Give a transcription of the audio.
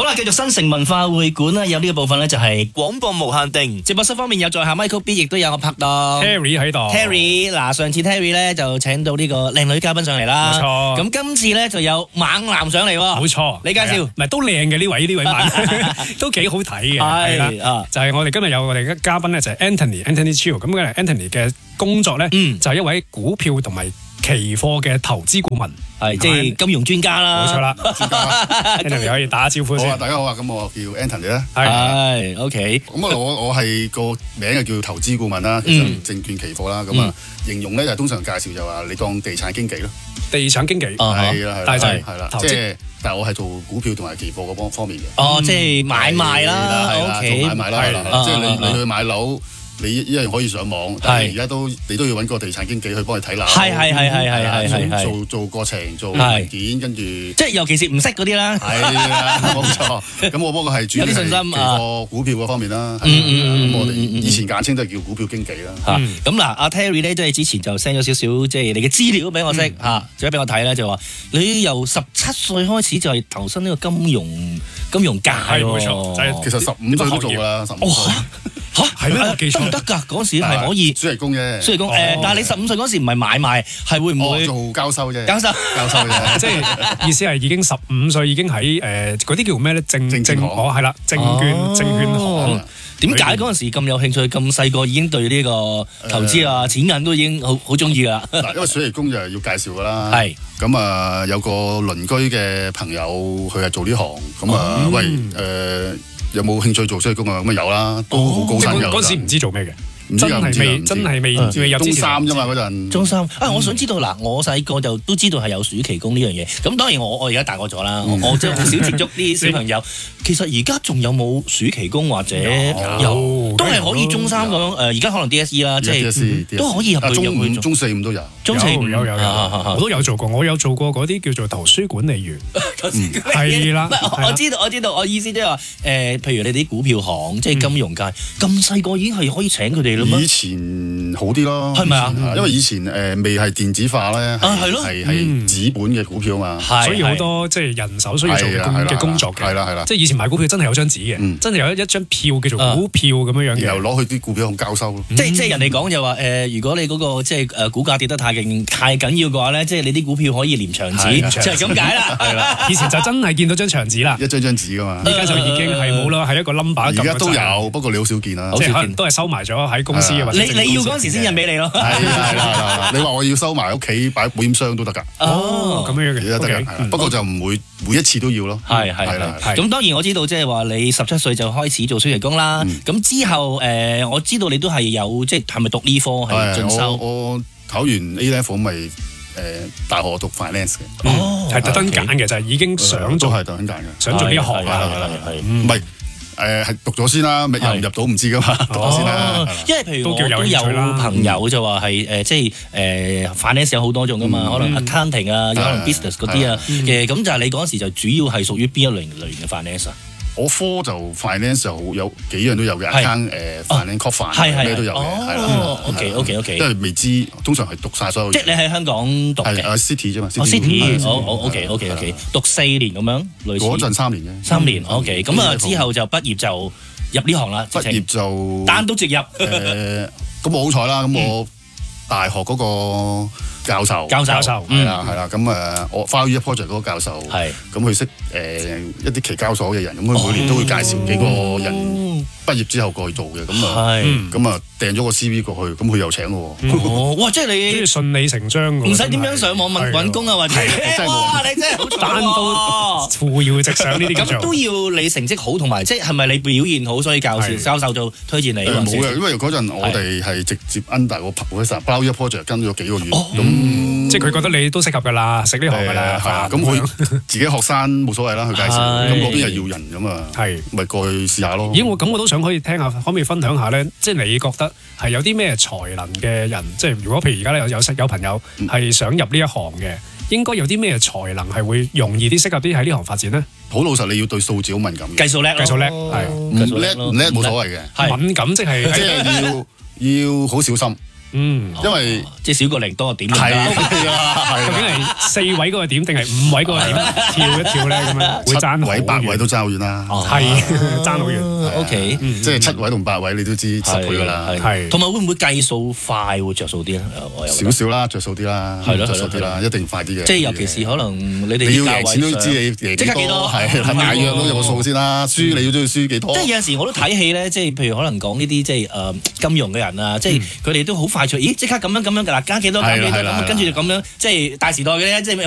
啊，繼續新城文化會館啦，有呢個部分咧就係廣播無限定。 直播室方面有在下 Michael B， 亦都有我拍檔 Terry 喺度。 Terry 嗱，上次 Terry 咧就請到呢個靚女嘉賓上嚟啦， 冇錯。 咁今次咧就有猛男上嚟喎， 冇錯。 你介紹， 唔係都靚嘅呢位猛，都幾好睇嘅。係啦，就係我哋今日有我哋嘅嘉賓咧，就係 Anthony Chiu。咁嘅 Anthony 嘅工作咧，就係一位股票同埋期貨嘅投資顧問， 係即係金融專家啦。 冇錯啦，專家。Anthony 可以打下招呼先。 好啊，大家好啊，咁我叫 Anthony 啦。 係 OK。 咁我係個名就叫投資顧問啦，其實證券期貨啦。咁啊，形容咧就通常介紹就話你當地產經紀咯。 地產經紀係啦， 大細係啦，即係但係我係做股票同埋期貨嗰方面嘅。 哦，即係買賣啦，OK， 做買賣啦，即係你去買樓。你一樣可以上網，但係而家你都要揾個地產經紀去幫你睇樓，係做過程、做文件，跟住即係尤其是唔識嗰啲啦， 係啦，冇錯。咁我不過係主要係期貨股票嗰方面啦。咁我哋以前簡稱都係叫股票經紀啦。 咁嗱，阿 Terry 咧，即係之前就 send 咗少少即係你嘅資料俾我識嚇，仲俾我睇咧，就話你由17歲開始就係投身呢個金融界喎。 冇錯， 其實15歲都做啦，15歲。 嚇係咩？得唔得㗎？嗰時係可以暑期工啫。 暑期工但係你15歲嗰時唔係買賣，係會唔會做交收啫？ 交收啫，即係意思係已經15歲已經喺嗰啲叫咩咧？證券係啦，證券行。 點解嗰陣時咁有興趣？咁細個已經對呢個投資啊、錢銀都已經好中意㗎啦。 嗱，因為暑期工就係要介紹㗎啦。 係咁啊，有個鄰居嘅朋友，佢係做呢行，咁啊，喂有冇興趣做暑期工啊？咁啊有啦，都好高薪㗎。 嗰陣時唔知做咩嘅。 真係未入中三啫嘛嗰陣。 中三我想知道嗱，我細個就都知道係有暑期工呢樣嘢。咁當然我而家大個咗啦，我即係好少接觸啲小朋友。其實而家仲有冇暑期工或者有？都係可以中三咁樣。而家可能 DSE 啦，即係都可以入去。 中四五都有。 中四五有，我都有做過。我有做過嗰啲叫做圖書管理員。係啦， 我知道，我意思即係話譬如你哋啲股票行，即係金融界，咁細個已經係可以請佢哋。 以前好啲咯， 係咪啊？ 因為以前未係電子化咧，係紙本嘅股票嘛， 所以好多即係人手需要做嘅工作嘅， 係啦。 即係以前買股票真係有張紙嘅，真係有一張票叫做股票咁樣嘅， 然後攞去啲股票行交收咯。 即係人哋講就話如果你嗰個即係股價跌得太緊要嘅話咧，即係你啲股票可以連牆紙，就係咁解啦。 係啦，以前就真係見到張牆紙啦， 一張紙噶嘛。 而家就已經係冇啦，係一個 number。而家都有，不過你好少見啦， 即係可能都係收埋咗喺公司或者你要嗰陣時先印俾你咯。 係你話我要收埋屋企擺保險箱都得㗎。 哦，咁樣嘅， 得㗎。不過就唔會每一次都要咯。 係啦。咁當然我知道即係話你17歲就開始做暑期工啦。咁之後我知道你都係有即係咪讀呢科係進修？ 我考完 A level 咪大學讀 finance 嘅。 係特登揀嘅，就係已經想做， 都係特登揀嘅， 想做呢一行啦。 唔係。係讀咗先啦，入唔入到唔知噶嘛，讀咗先啦。 因為譬如我都有朋友就話係即係finance 有好多種噶嘛，可能 accounting 啊，可能 business 嗰啲啊嘅，咁就係你嗰陣時就主要係屬於邊一類型嘅 finance 啊？ 我科就 finance 就有幾樣都有嘅 account finance corporate 咩都有嘅，係啦。 OK， 因為未知，通常係讀晒所有。 即係你喺香港讀嘅。 City 啫嘛。 City，OK，讀4年咁樣，類似。 嗰陣3年啫。 3年 OK，咁啊之後就畢業就入呢行啦。 畢業就單刀直入。 咁我好彩啦，咁我大學嗰個教授係啦，咁我 Value Project 嗰個教授，咁佢識一啲期交所嘅人，咁佢每年都會介紹幾個人畢業之後過去做嘅，咁啊掟咗個 CV 過去，咁佢又請我。 哇！即係你順理成章㗎， 唔使點樣上網揾工啊，或者哇！你真係好單刀扶搖直上呢啲咁都要你成績好，同埋即係咪你表現好，所以教授就推薦你？ 冇嘅，因為嗰陣我哋係直接 under 個 Value Project 跟咗幾個月， 即係佢覺得你都適合㗎啦，食呢行㗎啦。 咁佢自己學生冇所謂啦，佢介紹，咁嗰邊又要人咁啊，咪過去試下咯。 咦，我都想可以聽下，可唔可以分享下咧？即係你覺得係有啲咩才能嘅人？即係如果譬如而家咧有朋友係想入呢一行嘅，應該有啲咩才能係會容易啲適合啲喺呢行發展咧？ 好老實，你要對數字好敏感嘅， 計數叻， 係唔叻冇所謂嘅， 敏感即係要好小心。 因為即係少個零多個點。 係啊， 究竟係4位嗰個點定係5位嗰個點跳一跳咧？咁樣會爭 7位8位都爭好遠啦。 係爭好遠。 OK， 即係7位同8位你都知10倍㗎啦。 係。 同埋會唔會計數快會着數啲咧？ 少少啦，着數啲啦，着數啲啦，一定快啲嘅。 即係尤其是可能你哋要贏錢都知你贏幾多，係大約都有個數先啦。輸你都要輸幾多？ 即係有陣時我都睇戲咧，即係譬如可能講呢啲即係金融嘅人啊，即係佢哋都好快脆，咦即刻咁樣㗎啦，加幾多咁，跟住就咁樣，即係大時代嘅咧，即係